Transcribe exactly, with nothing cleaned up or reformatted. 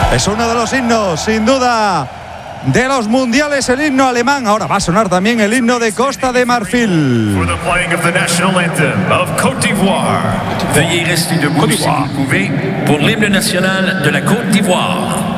Es uno de los himnos, sin duda, de los mundiales, el himno alemán. Ahora va a sonar también el himno de Costa de Marfil. For the playing of the national anthem of Côte d'Ivoire. Veuillez rester debout si vous le pouvez pour l'hymne national de la Côte d'Ivoire.